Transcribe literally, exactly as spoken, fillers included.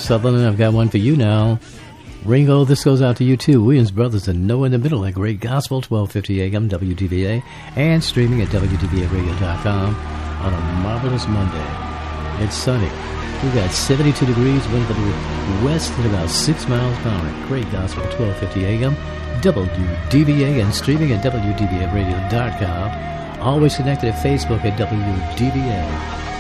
Sutherland, I've got one for you now. Ringo, this goes out to you too. Williams Brothers and No in the Middle at Great Gospel, twelve fifty A M, W D V A, and streaming at W D V A radio dot com on a marvelous Monday. It's sunny. We've got seventy-two degrees, wind to the west at about six miles per hour at Great Gospel, twelve fifty A M, W D V A, and streaming at W D V A radio dot com. Always connected at Facebook at W D V A.